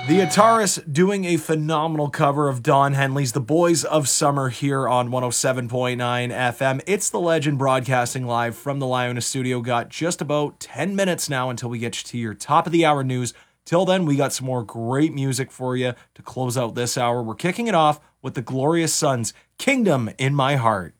The Ataris doing a phenomenal cover of Don Henley's The Boys of Summer here on 107.9 FM. It's The Legend broadcasting live from the Liona studio. Got just about 10 minutes now until we get you to your top of the hour news. Till then, we got some more great music for you to close out this hour. We're kicking it off with the Glorious Sons, Kingdom in My Heart.